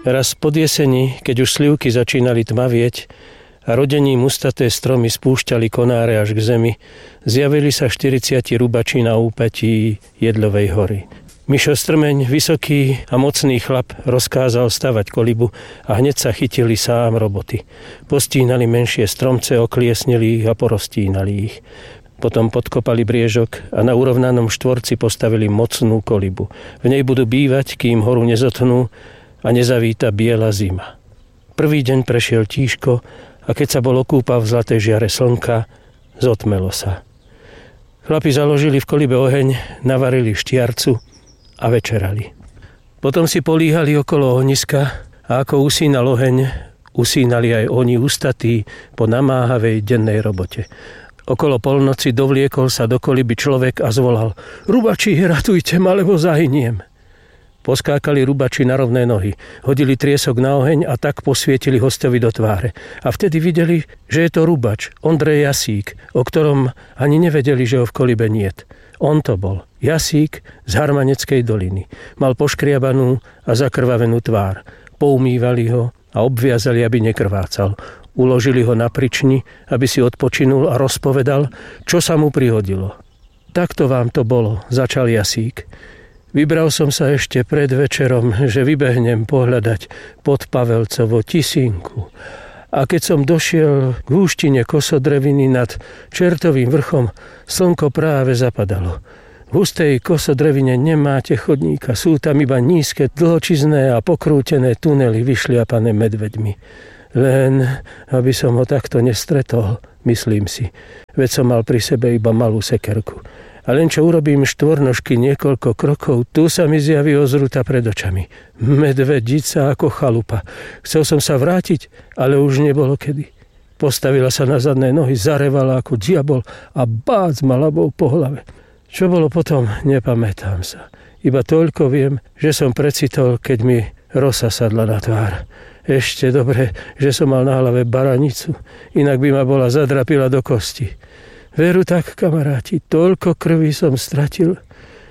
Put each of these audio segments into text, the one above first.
Raz pod jeseni, keď už slivky začínali tmavieť a rodením ustaté stromy spúšťali konáre až k zemi, zjavili sa 40 rubači na úpetí Jedľovej hory. Mišo Strmeň, vysoký a mocný chlap, rozkázal stavať kolibu a hneď sa chytili sám roboty. Postínali menšie stromce, okliesnili ich a porostínali ich. Potom podkopali briežok a na urovnanom štvorci postavili mocnú kolibu. V nej budú bývať, kým horu nezotnú a nezavíta biela zima. Prvý deň prešiel tížko a keď sa bol okúpal v zlatej žiare slnka, zotmelo sa. Chlapi založili v kolibe oheň, navarili štiarcu a večerali. Potom si políhali okolo ohniska a ako usínal oheň, usínali aj oni ustatí po namáhavej dennej robote. Okolo polnoci dovliekol sa do koliby človek a zvolal: Rubači, ratujte ma, lebo zahyniem. Poskákali rubači na rovné nohy, hodili triesok na oheň a tak posvietili hostovi do tváre. A vtedy videli, že je to rubač, Ondrej Jasík, o ktorom ani nevedeli, že ho v kolibe niet. On to bol, Jasík z Harmaneckej doliny. Mal poškriabanú a zakrvavenú tvár. Poumývali ho a obviazali, aby nekrvácal. Uložili ho na prični, aby si odpočinul a rozpovedal, čo sa mu prihodilo. Takto vám to bolo, začal Jasík. Vybral som sa ešte pred večerom, že vybehnem pohľadať pod Pavelcovo tisínku. A keď som došiel k húštine kosodreviny nad Čertovým vrchom, slnko práve zapadalo. V hustej kosodrevine nemáte chodníka, sú tam iba nízke, dlhočizné a pokrútené tunely vyšliapané medveďmi. Len, aby som ho takto nestretol, myslím si. Veď som mal pri sebe iba malú sekerku. A len čo urobím štvornožky niekoľko krokov, tu sa mi zjaví ozruta pred očami. Medvedica ako chalupa. Chcel som sa vrátiť, ale už nebolo kedy. Postavila sa na zadné nohy, zarevala ako diabol a bác ma labou po hlave. Čo bolo potom, nepamätám sa. Iba toľko viem, že som precitol, keď mi rosa sadla na tvár. Ešte dobre, že som mal na hlave baranicu, inak by ma bola zadrapila do kosti. Veru tak, kamaráti, toľko krvi som stratil,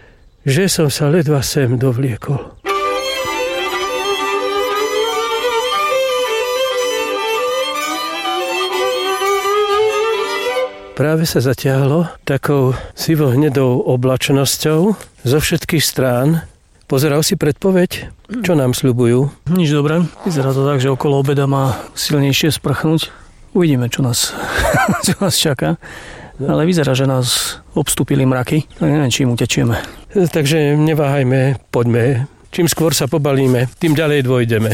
že som sa ledva sem dovliekol. Práve sa zatiahlo takou sivohnedou oblačnosťou zo všetkých strán. Pozeral si predpoveď? Čo nám sľubujú? Nič dobré. Vyzerá to tak, že okolo obeda má silnejšie sprchnúť. Uvidíme, čo nás čaká. Ale vyzerá, že nás obstúpili mraky. Neviem, čím utečieme. Takže neváhajme, poďme. Čím skôr sa pobalíme, tým ďalej dôjdeme.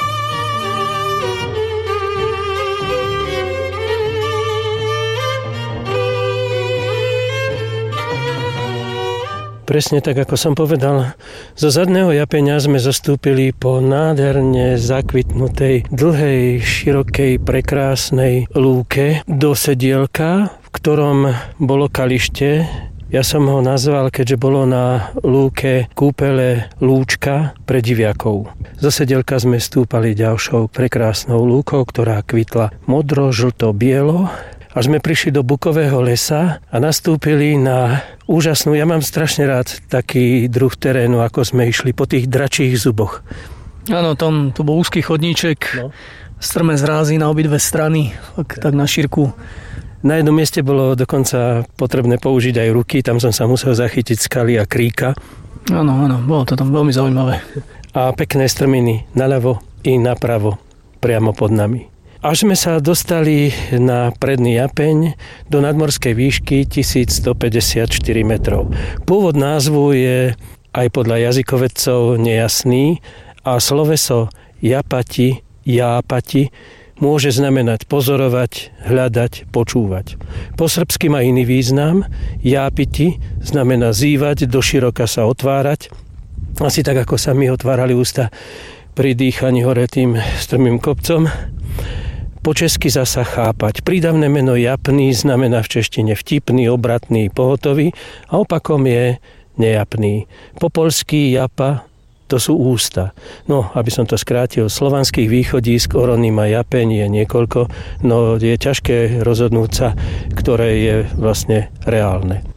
Presne tak, ako som povedal, zo zadného japeňa sme zostúpili po nádherne zakvitnutej, dlhej, širokej, prekrásnej lúke do sedielka, v ktorom bolo kalište. Ja som ho nazval, keďže bolo na lúke kúpele lúčka pre diviakov. Zo sedielka sme stúpali ďalšou prekrásnou lúkou, ktorá kvitla modro, žlto, bielo. Až sme prišli do bukového lesa a nastúpili na úžasnú, ja mám strašne rád taký druh terénu, ako sme išli po tých dračích zuboch. Áno, tam to bol úzky chodníček, strmé zrázy na obidve strany, tak na šírku. Na jednom mieste bolo dokonca potrebné použiť aj ruky, tam som sa musel zachytiť skaly a kríka. Áno, bolo to tam veľmi zaujímavé. A pekné strminy naľavo i napravo, priamo pod nami. Až sme sa dostali na predný japeň do nadmorskej výšky 1154 metrov. Pôvod názvu je aj podľa jazykovedcov nejasný a sloveso japati, jápati môže znamenať pozorovať, hľadať, počúvať. Po srbsky má iný význam. Jápiti znamená zývať, doširoka sa otvárať. Asi tak, ako sa mi otvárali ústa pri dýchaní hore tým strmým kopcom. Po česky zasa chápať. Prídavné meno japný znamená v češtine vtipný, obratný, pohotový a opakom je nejapný. Po poľsky japa to sú ústa. No, aby som to skrátil, slovanských východísk oronym a japeň je niekoľko, no je ťažké rozhodnúť sa, ktoré je vlastne reálne.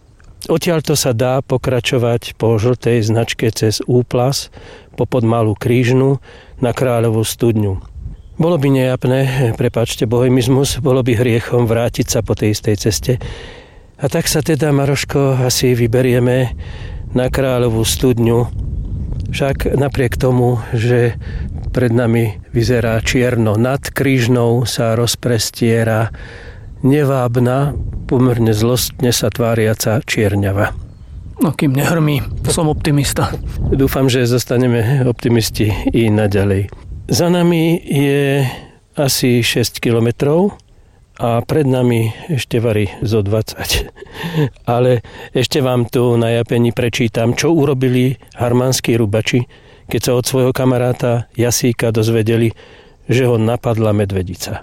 Odtiaľto sa dá pokračovať po žltej značke cez Úplas, popod Malú Krížnu na Kráľovú studňu. Bolo by nejapné, prepáčte bohemizmus, bolo by hriechom vrátiť sa po tej istej ceste. A tak sa teda, Maroško, asi vyberieme na Kráľovú studňu. Však napriek tomu, že pred nami vyzerá čierno, nad Krížnou sa rozprestiera nevábna, pomerne zlostne sa tváriaca čierňava. No kým nehrmí, som optimista. Dúfam, že zostaneme optimisti i naďalej. Za nami je asi 6 kilometrov a pred nami ešte varí zo 20. Ale ešte vám tu na Japeni prečítam, čo urobili harmanskí rubači, keď sa od svojho kamaráta Jasíka dozvedeli, že ho napadla medvedica.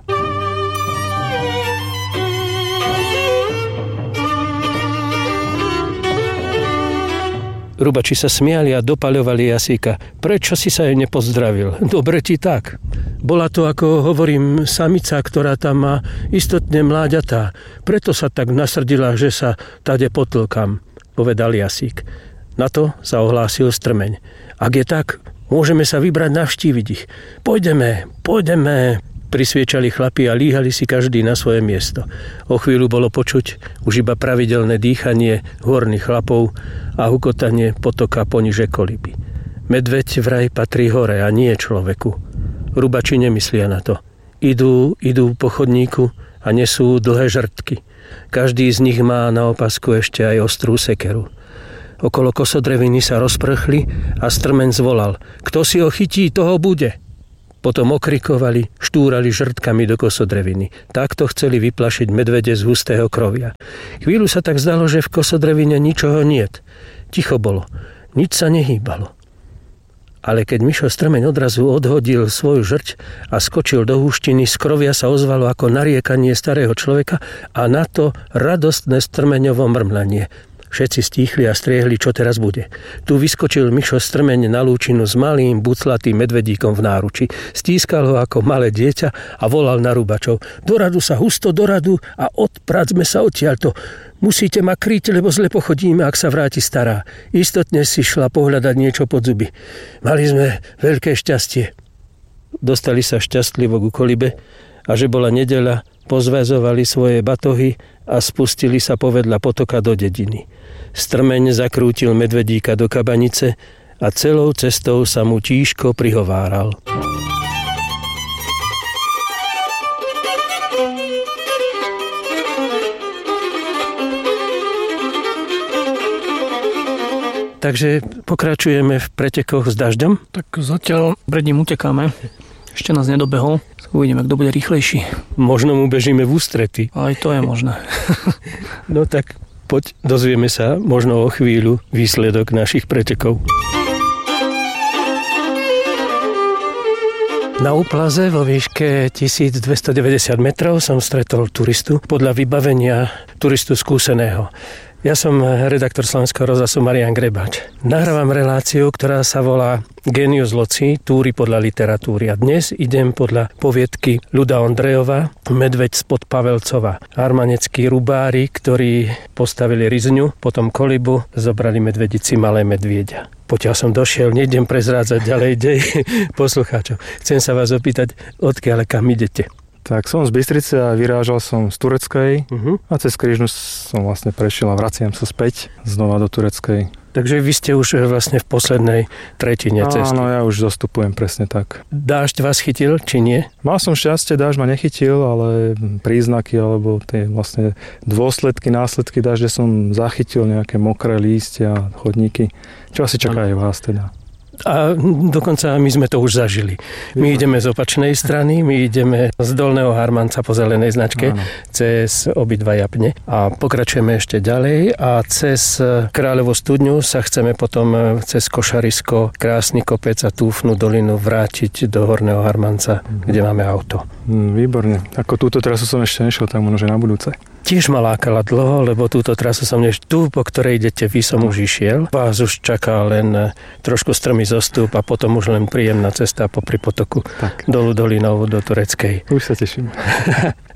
Rubači sa smiali a dopaľovali Jasíka. Prečo si sa jej nepozdravil? Dobre ti tak. Bola to, ako hovorím, samica, ktorá tam má istotne mláďatá. Preto sa tak nasrdila, že sa tade potlkam, povedal Jasík. Na to sa ohlásil Strmeň. Ak je tak, môžeme sa vybrať navštíviť ich. Pojdeme. Prisviečali chlapi a líhali si každý na svoje miesto. O chvíľu bolo počuť už iba pravidelné dýchanie horných chlapov a hukotanie potoka poniže koliby. Medveď vraj patrí hore a nie človeku. Rubači nemyslia na to. Idú po chodníku a nesú dlhé žrtky. Každý z nich má na opasku ešte aj ostrú sekeru. Okolo kosodreviny sa rozprchli a Strmeň zvolal: Kto si ho chytí, toho bude. Potom okrikovali, štúrali žrtkami do kosodreviny. Takto chceli vyplašiť medvede z hustého krovia. Chvíľu sa tak zdalo, že v kosodrevine ničoho niet. Ticho bolo. Nič sa nehýbalo. Ale keď Mišo Strmeň odrazu odhodil svoju žrť a skočil do húštiny, z krovia sa ozvalo ako nariekanie starého človeka a na to radostné Strmeňovo mrmlanie. Všetci stíchli a striehli, čo teraz bude. Tu vyskočil Mišo Strmeň na lúčinu s malým buclatým medvedíkom v náruči. Stískal ho ako malé dieťa a volal na rubačov: Doradu sa, husto doradu a odpracme sa odtiaľto. Musíte ma kryť, lebo zle pochodíme, ak sa vráti stará. Istotne si šla pohľadať niečo pod zuby. Mali sme veľké šťastie. Dostali sa šťastlivo ku kolibe a že bola nedeľa, pozväzovali svoje batohy a spustili sa povedľa potoka do dediny. Strmeň zakrútil medvedíka do kabanice a celou cestou sa mu tížko prihováral. Takže pokračujeme v pretekoch s dažďom? Tak zatiaľ pred ním utekáme. Ešte nás nedobehol. Uvidíme, kto bude rýchlejší. Možno mu bežíme v ústrety. Aj to je možné. No tak poď, dozvieme sa možno o chvíľu výsledok našich pretekov. Na Úplaze vo výške 1290 metrov som stretol turistu podľa vybavenia turistu skúseného. Ja som redaktor Slovenského rozhlasu Marián Grebáč. Nahrávam reláciu, ktorá sa volá Genius loci, túry podľa literatúry. A dnes idem podľa poviedky Ľuda Ondrejova Medveď spod Pavelcova. Harmaneckí rubári, ktorí postavili Ryzňu, potom kolibu, zobrali medvedici malé medvieďa. Potiaľ som došiel, nejdem prezrádzať ďalej dej poslucháčov. Chcem sa vás opýtať, odkiaľ kam idete? Tak som z Bystrice a vyrážal som z Tureckej a cez Krížnu som vlastne prešiel a vraciam sa späť znova do Tureckej. Takže vy ste už vlastne v poslednej tretine cesty. Áno, ja už zostupujem presne tak. Dážď vás chytil, či nie? Mal som šťastie, dážď ma nechytil, ale príznaky alebo tie vlastne následky dážde som zachytil, nejaké mokré lístia, chodníky. Čo asi čaká aj vás teda? A dokonca my sme to už zažili. My ideme z opačnej strany, my ideme z Dolného Harmanca po zelenej značke, cez obidva Japne a pokračujeme ešte ďalej a cez Kráľovú studňu sa chceme potom cez Košarisko, krásny kopec a Túfnu dolinu vrátiť do Horného Harmanca, kde máme auto. Výborne. Ako túto trasu som ešte nešiel, tak možno, že na budúce. Tiež ma lákala dlho, lebo túto trasu som tu, po ktorej idete vy, som už išiel. Vás už čaká len trošku strmý zostup a potom už len príjemná cesta popri potoku dolu dolinou do Tureckej. Už sa teším.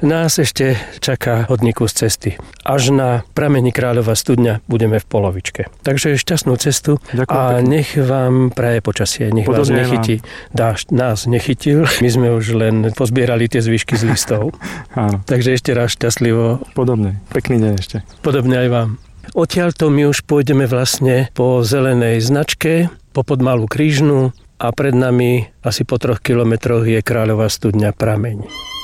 Nás ešte čaká hodný kus cesty. Až na pramení Kráľova studňa budeme v polovičke. Takže šťastnú cestu. Ďakujem a pekne. Nech vám praje počasie, nech Podobne vás nechytí. Dážď nás nechytil, my sme už len pozbierali tie zvyšky z listov. Áno. Takže ešte raz šťastlivo. Podobne. Pekný deň ešte. Podobne aj vám. Odtiaľto my už pôjdeme vlastne po zelenej značke, po Podmalú Krížnu a pred nami asi po 3 kilometroch je Kráľova studňa Prameň.